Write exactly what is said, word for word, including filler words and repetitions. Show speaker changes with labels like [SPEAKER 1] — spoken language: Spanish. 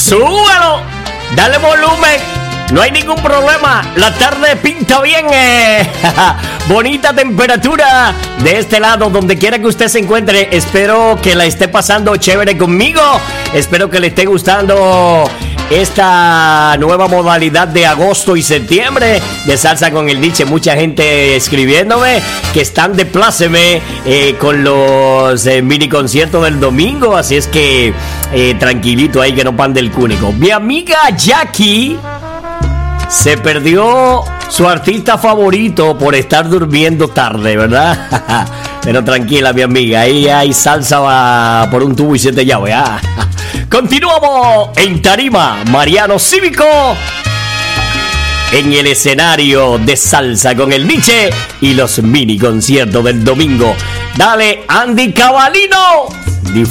[SPEAKER 1] súbelo, dale volumen, no hay ningún problema, la tarde pinta bien, eh. Bonita temperatura de este lado, donde quiera que usted se encuentre. Espero que la esté pasando chévere conmigo, espero que le esté gustando esta nueva modalidad de agosto y septiembre de Salsa con el Nietzsche. Mucha gente escribiéndome que están de pláceme eh, con los eh, mini conciertos del domingo. Así es que eh, tranquilito ahí, que no pande el cúnico. Mi amiga Jackie se perdió su artista favorito por estar durmiendo tarde, ¿verdad? Pero tranquila, mi amiga, ahí hay salsa va por un tubo y siete llaves. ¿Ah? Continuamos en tarima, Mariano Cívico en el escenario de Salsa con el Nietzsche y los mini conciertos del domingo. Dale, Andy Cavalino.